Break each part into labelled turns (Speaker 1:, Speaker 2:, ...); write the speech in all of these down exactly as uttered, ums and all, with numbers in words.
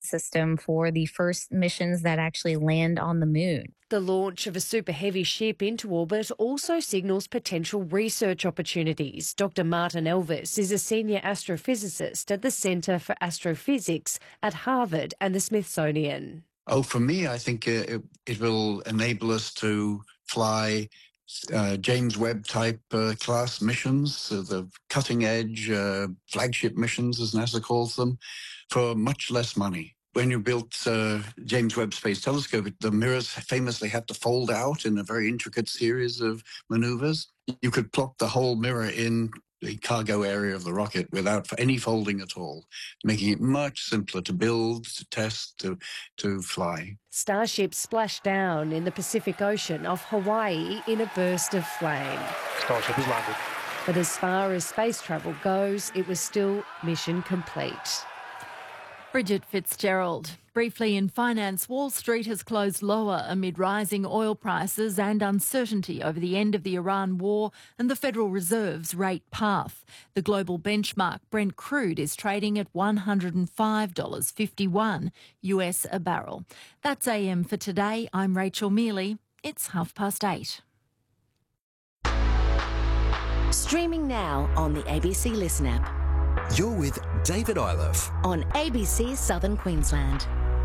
Speaker 1: system for the first missions that actually land on the moon.
Speaker 2: The launch of a super heavy ship into orbit also signals potential research opportunities. Doctor Martin Elvis is a senior astrophysicist at the Centre for Astrophysics at Harvard and the Smithsonian.
Speaker 3: Oh, for me, I think uh, it, it will enable us to fly uh, James Webb type uh, class missions, uh, the cutting edge uh, flagship missions, as NASA calls them, for much less money. When you built uh, James Webb Space Telescope, the mirrors famously had to fold out in a very intricate series of maneuvers. You could plop the whole mirror in the cargo area of the rocket without any folding at all, making it much simpler to build, to test, to, to fly.
Speaker 2: Starship splashed down in the Pacific Ocean off Hawaii in a burst of flame.
Speaker 4: Starship has landed.
Speaker 2: But as far as space travel goes, it was still mission complete.
Speaker 5: Bridget Fitzgerald. Briefly in finance, Wall Street has closed lower amid rising oil prices and uncertainty over the end of the Iran war and the Federal Reserve's rate path. The global benchmark Brent crude is trading at one hundred five dollars fifty-one U S a barrel. That's A M for today. I'm Rachel Mealy. It's half past eight.
Speaker 6: Streaming now on the A B C Listen app.
Speaker 7: You're with David Iliff
Speaker 6: on A B C Southern Queensland.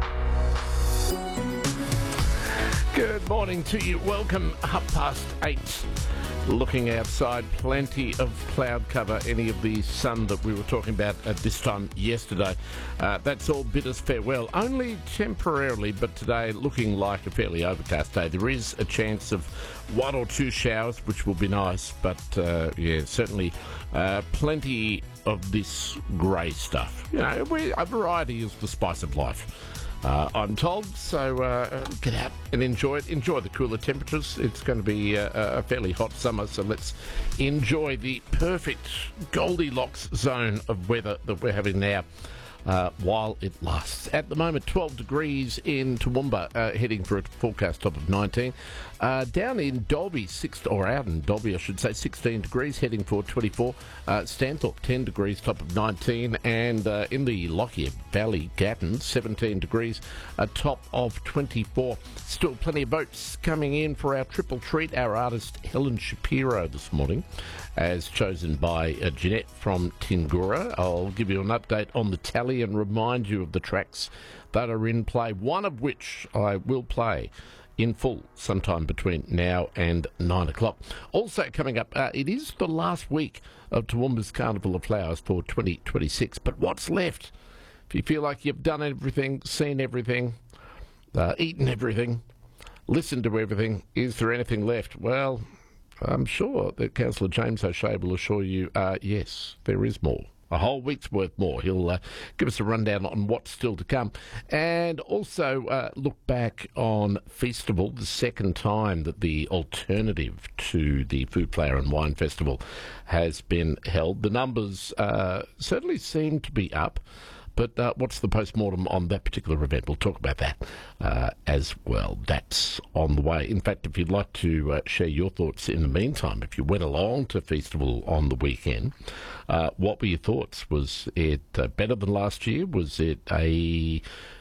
Speaker 8: Good morning to you. Welcome, half past eight. Looking outside, plenty of cloud cover, any of the sun that we were talking about at this time yesterday. Uh, that's all bid us farewell, only temporarily, but today looking like a fairly overcast day. There is a chance of one or two showers, which will be nice, but uh, yeah, certainly uh, plenty of this grey stuff. You know, we, a variety is the spice of life. Uh, I'm told, so uh, get out and enjoy it. Enjoy the cooler temperatures. It's going to be uh, a fairly hot summer, so let's enjoy the perfect Goldilocks zone of weather that we're having now uh, while it lasts. At the moment, twelve degrees in Toowoomba, uh, heading for a forecast top of nineteen. Uh, down in Dolby, six, or out in Dolby, I should say, sixteen degrees, heading for twenty-four. Uh, Stanthorpe, ten degrees, top of nineteen. And uh, in the Lockyer Valley, Gatton, seventeen degrees, a top of twenty-four. Still plenty of boats coming in for our triple treat. Our artist Helen Shapiro this morning, as chosen by uh, Jeanette from Tingura. I'll give you an update on the tally and remind you of the tracks that are in play, one of which I will play in full sometime between now and nine o'clock. Also coming up, uh, it is the last week of Toowoomba's Carnival of Flowers for twenty twenty-six. But what's left? If you feel like you've done everything, seen everything, uh, eaten everything, listened to everything, is there anything left? Well, I'm sure that Councillor James O'Shea will assure you, uh, yes, there is more. A whole week's worth more. He'll uh, give us a rundown on what's still to come. And also uh, look back on Feastival, the second time that the alternative to the Food, Flower and Wine Festival has been held. The numbers uh, certainly seem to be up. But uh, what's the post-mortem on that particular event? We'll talk about that uh, as well. That's on the way. In fact, if you'd like to uh, share your thoughts in the meantime, if you went along to Feastival on the weekend, uh, what were your thoughts? Was it uh, better than last year? Was it a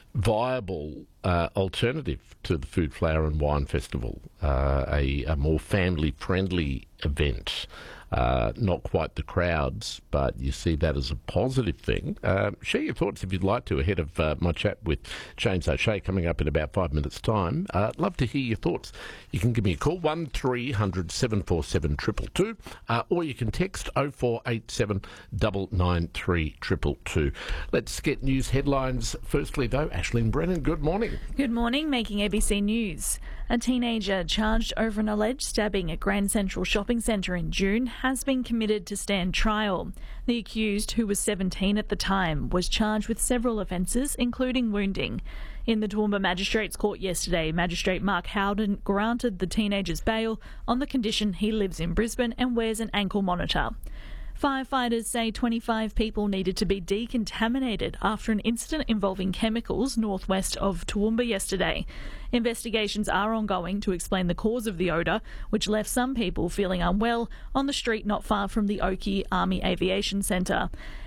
Speaker 8: viable uh, alternative to the Food, Flower and Wine Festival? Uh, a, a more family-friendly event? Uh, not quite the crowds, but you see that as a positive thing. Uh, share your thoughts if you'd like to ahead of uh, my chat with James O'Shea coming up in about five minutes' time. Uh, love to hear your thoughts. You can give me a call, one three hundred seven four seven two two two, uh, or you can text oh four eight seven nine nine three two two two. Let's get news headlines. Firstly, though, Aisling Brennan, good morning.
Speaker 9: Good morning, making A B C News. A teenager charged over an alleged stabbing at Grand Central Shopping Centre in June has been committed to stand trial. The accused, who was seventeen at the time, was charged with several offences, including wounding. In the Toowoomba Magistrates Court yesterday, Magistrate Mark Howden granted the teenager's bail on the condition he lives in Brisbane and wears an ankle monitor. Firefighters say twenty-five people needed to be decontaminated after an incident involving chemicals northwest of Toowoomba yesterday. Investigations are ongoing to explain the cause of the odour, which left some people feeling unwell on the street not far from the Oakey Army Aviation Centre.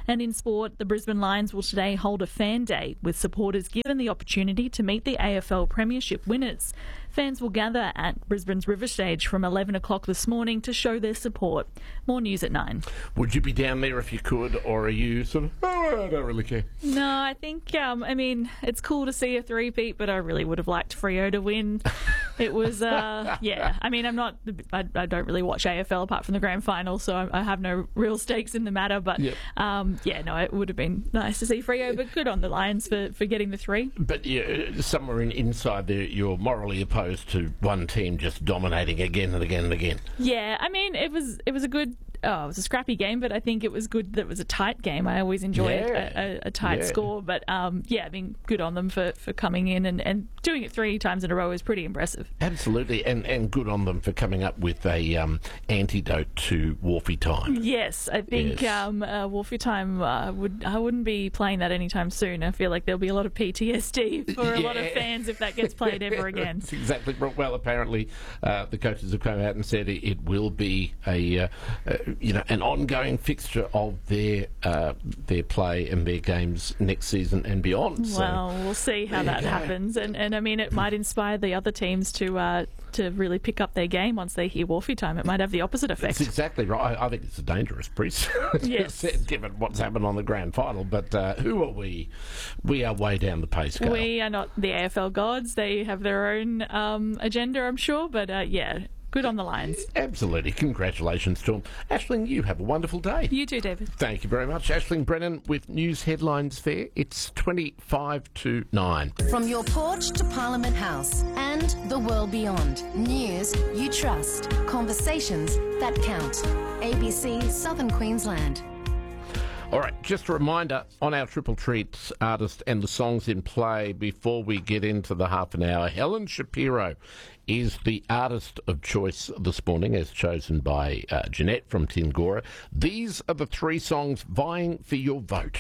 Speaker 9: And in sport, the Brisbane Lions will today hold a fan day with supporters given the opportunity to meet the A F L Premiership winners. Fans will gather at Brisbane's River Stage from eleven o'clock this morning to show their support. More news at nine.
Speaker 8: Would you be down there if you could, or are you sort of, oh, I don't really care?
Speaker 9: No, I think, um, I mean, it's cool to see a three-peat, but I really would have liked Freo to win. It was, uh, yeah, I mean, I'm not, I, I don't really watch A F L apart from the grand final, so I, I have no real stakes in the matter, but
Speaker 8: yep.
Speaker 9: um, yeah, no, it would have been nice to see Freo, but good on the Lions for, for getting the three.
Speaker 8: But yeah, somewhere in, inside there, you're morally opposed to one team just dominating again and again and again.
Speaker 9: Yeah, I mean, it was it was a good, oh, it was a scrappy game, but I think it was good that it was a tight game. I always enjoy
Speaker 8: yeah.
Speaker 9: a, a, a tight
Speaker 8: yeah.
Speaker 9: score, but um, yeah, I mean, good on them for, for coming in and, and doing it three times in a row is pretty impressive.
Speaker 8: Absolutely, and and good on them for coming up with a um, antidote to Wharfie time.
Speaker 9: Yes, I think
Speaker 8: Yes.
Speaker 9: um, uh, Wharfie time uh, would I wouldn't be playing that anytime soon. I feel like there'll be a lot of P T S D for a
Speaker 8: Yeah.
Speaker 9: lot of fans if that gets played ever again.
Speaker 8: That's exactly. Well, apparently, uh, the coaches have come out and said it, it will be a uh, uh, you know an ongoing fixture of their uh, their play and their games next season and beyond. So,
Speaker 9: Well, we'll see how
Speaker 8: there
Speaker 9: that
Speaker 8: you go.
Speaker 9: happens, and and I mean, it might inspire the other teams to uh, to really pick up their game once they hear Wharfie time. It might have the opposite effect.
Speaker 8: That's exactly right. I, I think it's a dangerous precedent,
Speaker 9: Yes.
Speaker 8: given what's happened on the grand final. But uh, who are we? We are way down the pay scale.
Speaker 9: We are not the A F L gods. They have their own um, agenda, I'm sure, but uh, yeah, good on the Lions.
Speaker 8: Absolutely. Congratulations to them. Aisling, you have a wonderful day.
Speaker 9: You too, David.
Speaker 8: Thank you very much. Aisling Brennan with news headlines there. It's twenty-five to nine.
Speaker 6: From your porch to Parliament House and the world beyond. News you trust. Conversations that count. A B C Southern Queensland.
Speaker 8: All right, just a reminder on our Triple Treats artist and the songs in play before we get into the half an hour. Helen Shapiro is the artist of choice this morning, as chosen by uh, Jeanette from Tingora. These are the three songs vying for your vote.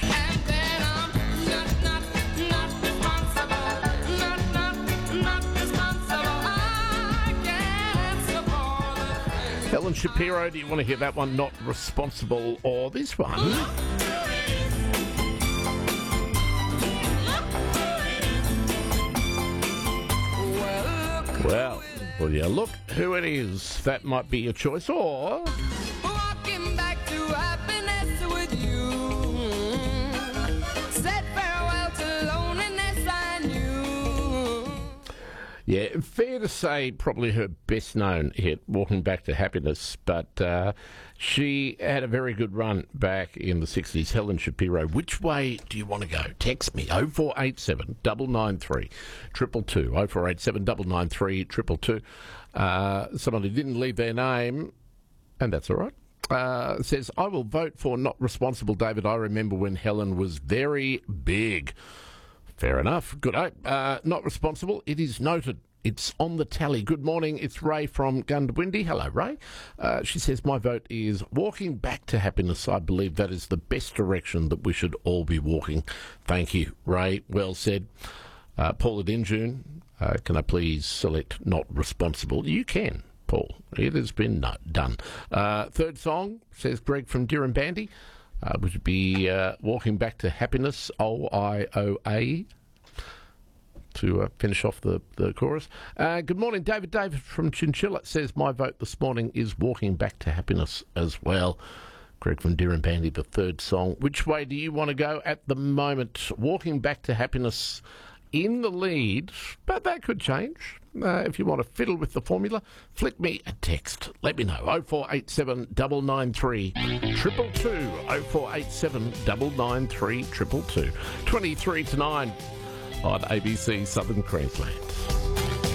Speaker 8: Helen Shapiro, do you want to hear that one, Not Responsible, or this one? Well, will you look who it is? That might be your choice, or...
Speaker 4: Walking back to happiness with you. Said farewell to loneliness I knew.
Speaker 8: Yeah, fair to say probably her best known hit, Walking Back to Happiness, but uh, she had a very good run back in the sixties. Helen Shapiro, which way do you want to go? Text me, oh four eight seven, nine nine three, two two two, oh four eight seven, nine nine three, two two two. Uh, someone who didn't leave their name, and that's all right, uh, says, I will vote for Not Responsible, David. I remember when Helen was very big. Fair enough. Good. Uh, not responsible. It is noted. It's on the tally. Good morning. It's Ray from Gundawindi. Hello, Ray. Uh, she says, my vote is Walking Back to Happiness. I believe that is the best direction that we should all be walking. Thank you, Ray. Well said. Uh, Paul at Injune, uh, can I please select Not Responsible? You can, Paul. It has been no, done. Uh, third song, says Greg from Dirranbandi. Uh, which would be uh, Walking Back to Happiness, O I O A, to uh, finish off the, the chorus. Uh, good morning, David. David from Chinchilla says, my vote this morning is Walking Back to Happiness as well. Greg from Dirranbandi, the third song. Which way do you want to go at the moment? Walking Back to Happiness in the lead, but that could change. Uh, if you want to fiddle with the formula, flick me a text. Let me know. oh four eight seven, nine nine three, two two two. oh four eight seven, nine nine three, two two two. twenty-three to nine on A B C Southern Queensland.